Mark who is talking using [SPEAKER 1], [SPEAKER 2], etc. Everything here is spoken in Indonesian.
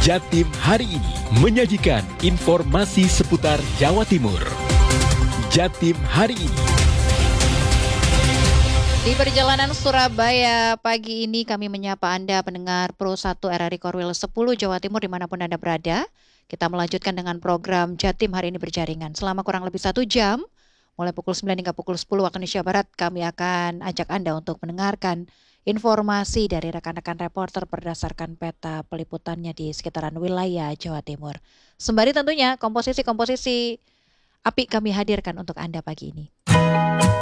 [SPEAKER 1] Jatim hari ini menyajikan informasi seputar Jawa Timur. Jatim hari ini.
[SPEAKER 2] Di perjalanan Surabaya pagi ini kami menyapa Anda pendengar Pro 1 RRI Korwil 10 Jawa Timur dimanapun Anda berada. Kita melanjutkan dengan program Jatim hari ini berjaringan. Selama kurang lebih 1 jam, mulai pukul 9 hingga pukul 10 waktu Indonesia Barat, kami akan ajak Anda untuk mendengarkan informasi dari rekan-rekan reporter berdasarkan peta peliputannya di sekitaran wilayah Jawa Timur. Sembari tentunya komposisi-komposisi apik kami hadirkan untuk Anda pagi ini.